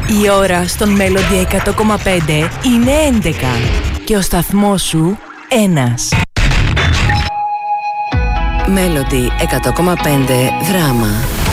Η ώρα στον Melody 100,5 είναι 11 και ο σταθμός σου ένας. Melody 100,5 δράμα.